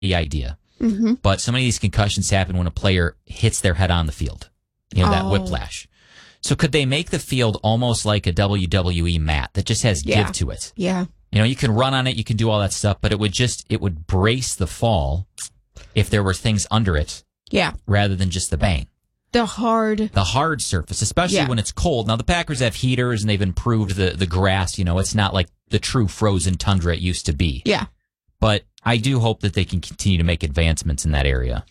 the idea. Mm-hmm. But some of these concussions happen when a player hits their head on the field. That whiplash. So could they make the field almost like a WWE mat that just has give to it? Yeah. You can run on it, you can do all that stuff, but it would brace the fall if there were things under it. Yeah. Rather than just the bang. The hard surface, especially when it's cold. Now, the Packers have heaters, and they've improved the grass. It's not like the true frozen tundra it used to be. Yeah. But I do hope that they can continue to make advancements in that area.